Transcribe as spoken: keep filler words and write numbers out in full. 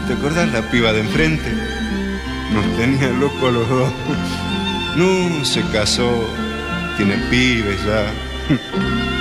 ¿Te acordás la piba de enfrente? Nos tenía locos los dos. No, se casó, tiene pibes ya.